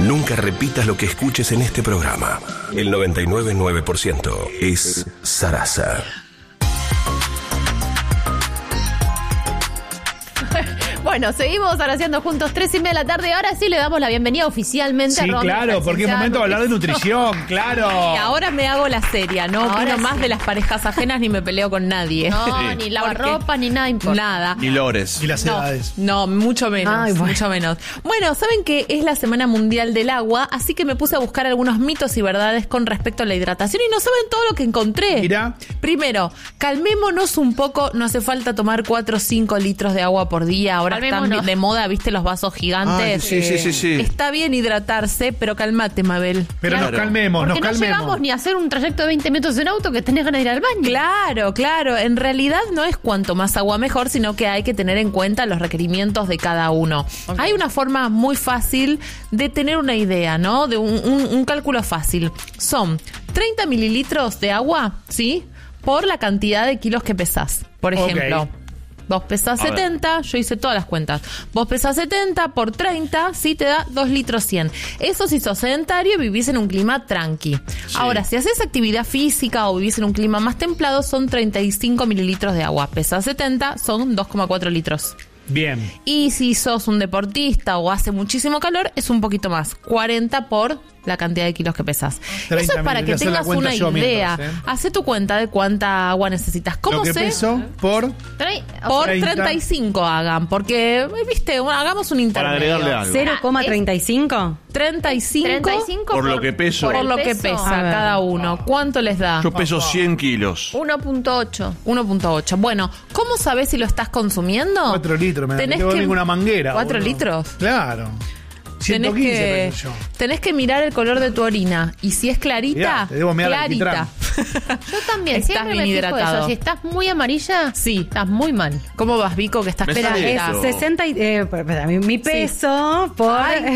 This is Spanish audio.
Nunca repitas lo que escuches en este programa. El 99.9% es Sarasa. Bueno, seguimos haciendo juntos 3:30 de la tarde. Ahora sí le damos la bienvenida oficialmente a Romy. Claro, porque es momento de hablar de nutrición, claro. Y ahora me hago la seria, no opino más de las parejas ajenas ni me peleo con nadie. No, ni lavarropas, ni nada importa. Nada. Ni lores. Y las edades. No, mucho menos. Ay, bueno. Mucho menos. Bueno, saben que es la Semana Mundial del Agua, así que me puse a buscar algunos mitos y verdades con respecto a la hidratación y no saben todo lo que encontré. Mira. Primero, calmémonos un poco, no hace falta tomar 4 o 5 litros de agua por día. Ahora están de moda, ¿viste? Los vasos gigantes. Ay, sí. Está bien hidratarse, pero calmate, Mabel. Pero Claro. nos calmemos, Porque no llegamos ni a hacer un trayecto de 20 metros en auto que tenés ganas de ir al baño. Claro. En realidad no es cuanto más agua mejor, sino que hay que tener en cuenta los requerimientos de cada uno. Okay. Hay una forma muy fácil de tener una idea, ¿no? De un cálculo fácil. Son 30 mililitros de agua, ¿sí? Por la cantidad de kilos que pesás. Por ejemplo... Okay. Vos pesás 70, yo hice todas las cuentas. Vos pesás 70 por 30, sí te da 2 litros 100. Eso si sos sedentario y vivís en un clima tranqui. Sí. Ahora, si haces actividad física o vivís en un clima más templado, son 35 mililitros de agua. Pesás 70, son 2,4 litros. Bien. Y si sos un deportista o hace muchísimo calor, es un poquito más. 40 por la cantidad de kilos que pesas. Eso es para que tengas una idea. Hacé tu cuenta de cuánta agua necesitas. ¿Cómo lo que peso por 35 hagan, porque, viste, hagamos un intermedio. Para agregarle algo. 0,35. 35 por lo que peso. Por lo que pesa cada uno. ¿Cuánto les da? Yo peso 100 kilos. 1.8. 1.8. Bueno, ¿cómo sabés si lo estás consumiendo? 4 litros, me tengo que ninguna manguera. 4 litros. Claro. 115 tenés que mirar el color de tu orina. Y si es clarita, mirá, te debo mirar clarita. Yo también. Estás siempre bien me fijo hidratado. eso. Si estás muy amarilla, sí, estás muy mal. ¿Cómo vas, Vico? Que estás Me esperando. sale Es 60 mi peso por...